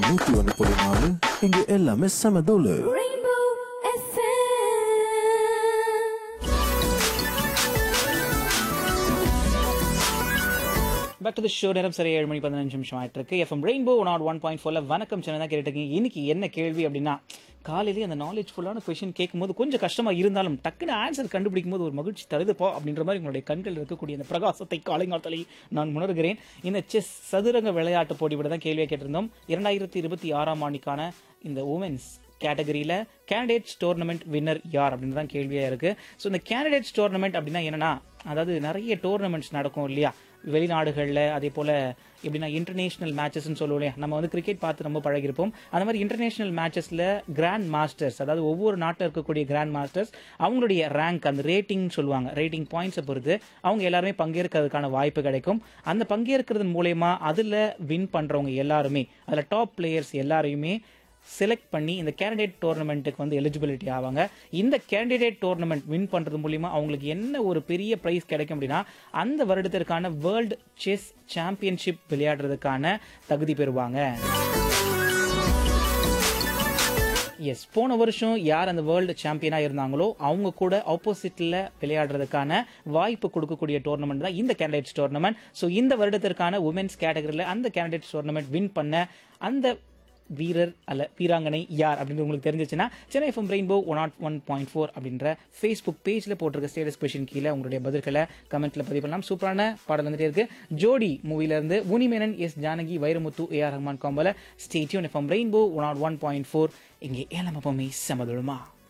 101.4 இங்க எல்லாமே செம தோலு. Rainbow FM. Back to the show. நேரம் சரி 7:15 ஆயிட்டு இருக்கு. எஃப்எம் ரெயின்போ 101.4 வணக்கம் சேனல் தான் கேட்டுட்டு இருக்கீங்க. இன்னைக்கு என்ன கேள்வி அப்படின்னா, காலையிலேயே அந்த நாலேஜ்ஃபுல்லான கொஸ்டின் கேட்கும்போது கொஞ்சம் கஷ்டமா இருந்தாலும் டக்குன்னு ஆன்சர் கண்டுபிடிக்கும் போது ஒரு மகிழ்ச்சி தருதுப்போ அப்படின்ற மாதிரி உங்களுடைய கண்கள் இருக்கக்கூடிய அந்த பிரகாசத்தை காலைங்காலத்தில் நான் உணர்கிறேன். இந்த செஸ் சதுரங்க விளையாட்டு போட்டி விட தான் கேள்வியை கேட்டிருந்தோம். 2026 ஆண்டுக்கான இந்த உமன்ஸ் கேட்டகரியில் கேண்டிடேட்ஸ் டோர்னமெண்ட் வின்னர் யார் அப்படின்னு தான் கேள்வியாக இருக்குது. ஸோ இந்த கேண்டிடேட்ஸ் டோர்னமெண்ட் அப்படின்னா என்னன்னா, அதாவது நிறைய டோர்னமெண்ட்ஸ் நடக்கும் இல்லையா வெளிநாடுகளில், அதே போல் எப்படின்னா இன்டர்நேஷ்னல் மேட்சஸ்ன்னு சொல்லுவோம் இல்லையா. நம்ம வந்து கிரிக்கெட் பார்த்து ரொம்ப பழகிருப்போம். அந்த மாதிரி இன்டர்நேஷ்னல் மேட்சஸில் கிராண்ட் மாஸ்டர்ஸ், அதாவது ஒவ்வொரு நாட்டில் இருக்கக்கூடிய கிராண்ட் மாஸ்டர்ஸ் அவங்களுடைய ரேங்க், அந்த ரேட்டிங் சொல்லுவாங்க, ரேட்டிங் பாயிண்ட்ஸை பொறுத்து அவங்க எல்லாருமே பங்கேற்கிறதுக்கான வாய்ப்பு கிடைக்கும். அந்த பங்கேற்கிறது மூலயமா அதில் வின் பண்ணுறவங்க எல்லாருமே, அதில் டாப் பிளேயர்ஸ் எல்லாரையுமே செலக்ட் பண்ணி இந்த கேண்டிடேட் டோர்னமெண்ட்டுக்கு வந்து எலிஜிபிலிட்டி ஆவாங்க. இந்த கேண்டிடேட் டோர்னமெண்ட் வின் பண்ணுறது மூலிமா அவங்களுக்கு என்ன ஒரு பெரிய ப்ரைஸ் கிடைக்கும் அப்படின்னா, அந்த வருடத்திற்கான வேர்ல்டு செஸ் சாம்பியன்ஷிப் விளையாடுறதுக்கான தகுதி பெறுவாங்க. எஸ், போன வருஷம் யார் அந்த வேர்ல்டு சாம்பியனாக இருந்தாங்களோ அவங்க கூட ஆப்போசிட்டில் விளையாடுறதுக்கான வாய்ப்பு கொடுக்கக்கூடிய டோர்னமெண்ட் தான் இந்த கேண்டிடேட்ஸ் டோர்னமெண்ட். ஸோ இந்த வருடத்திற்கான உமன்ஸ் கேட்டகரியில் அந்த கேண்டிடேட்ஸ் டோர்னமெண்ட் வின் பண்ண அந்த வீரர் அல்ல வீராங்கனை யார் அப்படின்னு உங்களுக்கு தெரிஞ்சிச்சுன்னா, சென்னை எஃப்எம் ரெயின்போ 101.4 அப்படின்ற ஃபேஸ்புக் பேஜில் போட்டிருக்க ஸ்டேட்டஸ் கொஷின் கீழே உங்களுடைய பதில்களை கமெண்ட்டில் பதிவு பண்ணலாம். சூப்பரான பாடல் வந்துட்டே இருக்கு. ஜோடி மூவிலேருந்து உனிமேனன், S Janaki, Vairamuthu, AR Rahman காம்போல. Stay tune. FM rainbow 101.4 இங்கே ஏலம் எப்பவுமே செமதுழுமா.